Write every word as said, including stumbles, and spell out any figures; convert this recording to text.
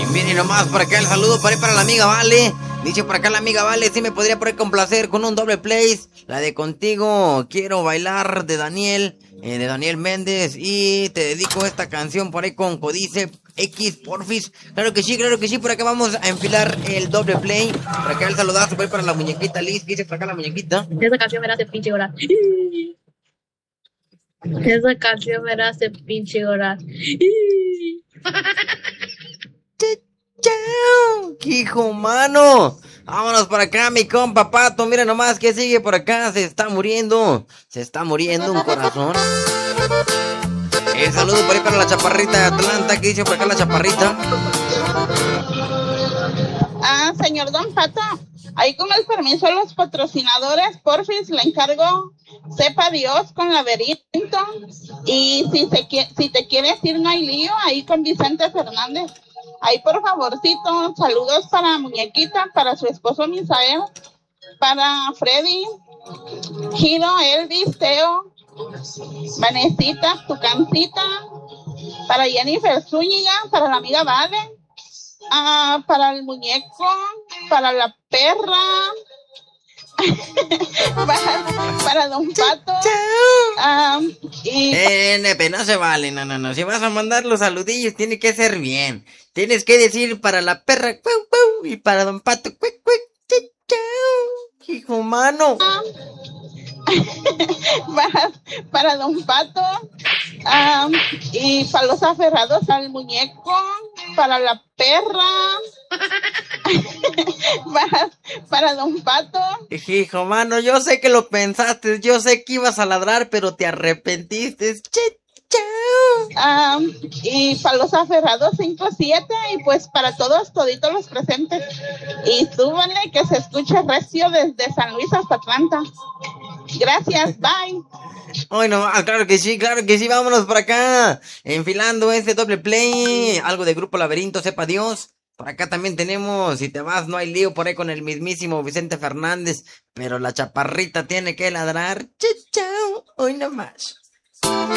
Miren nomás por acá el saludo para, para la amiga Vale. Dice por acá la amiga Vale, si me podría por ahí complacer con un doble play. La de Contigo Quiero Bailar de Daniel, eh, de Daniel Méndez. Y te dedico esta canción por ahí con Códice X, porfis. Claro que sí, claro que sí, por acá vamos a enfilar el doble play. Por acá el saludazo por ahí para la muñequita Liz. ¿Qué dice por acá la muñequita? Esa canción me hace pinche llorar. Esa canción me hace pinche llorar. ¡Chao! ¡Hijo mano! Vámonos por acá, mi compa Pato. Mira nomás que sigue por acá. Se está muriendo. Se está muriendo un corazón. El saludo por ahí para la chaparrita de Atlanta. ¿Qué dice por acá la chaparrita? Ah, señor Don Pato, ahí con el permiso de los patrocinadores, porfis, le encargo Sepa Dios con Laberinto. Y si, se, si te quieres ir, no hay lío, ahí con Vicente Fernández. Ahí, por favorcito, saludos para Muñequita, para su esposo Misael, para Freddy, Giro, Elvis, Teo, Vanesita, Tucancita, para Jennifer Zúñiga, para la amiga Vale, uh, para el muñeco, para la perra, para, para Don Pato. Um, y... Eh, nepe, no se vale, no, no, no. Si vas a mandar los saludillos, tiene que ser bien. Tienes que decir para la perra, cuau, cuau, y para Don Pato, cuic, cuic, chau, chau. Hijo mano. para, para Don Pato, um, y para los aferrados al muñeco, para la perra, para, para Don Pato. Hijo mano, yo sé que lo pensaste, yo sé que ibas a ladrar, pero te arrepentiste. Che, chao. Um, y para los aferrados cinco siete, y pues para todos, toditos los presentes. Y súbanle que se escuche recio desde San Luis hasta Atlanta. Gracias, bye. Ay, no, claro que sí, claro que sí, vámonos por acá, enfilando este doble play, algo de Grupo Laberinto, sepa Dios. Por acá también tenemos, si te vas no hay lío por ahí con el mismísimo Vicente Fernández, pero la chaparrita tiene que ladrar. Chao, chao, hoy nomás.